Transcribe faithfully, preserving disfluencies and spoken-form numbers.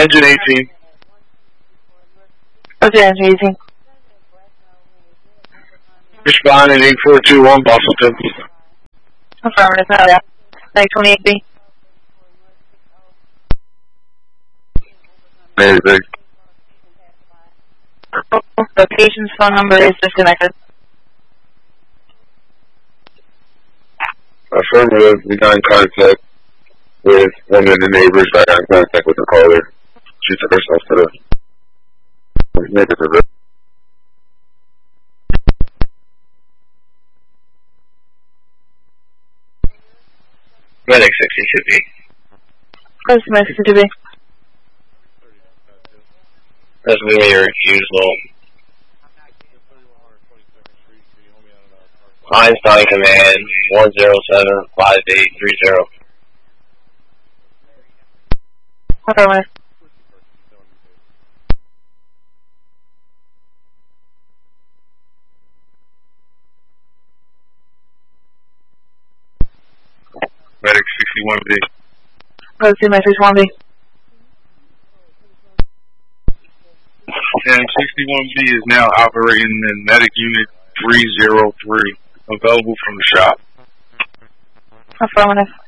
Engine eighteen. What's the engine eighteen? Responding eight four two one, Boston. Affirmative, now yeah. nine twenty-eight B. Very big. The patient's phone number is disconnected. Affirmative, we got in contact with one of the neighbors. I got in contact with the caller. She took herself to the neighborhood. Medic sixty-two B. What's the message to be? That's going to be your usual Einstein command one zero seven five eight three zero. Affirmative. Medic sixty-one B. What's the message one B? And sixty-one B is now operating in Medic Unit three zero three, available from the shop. Affirmative.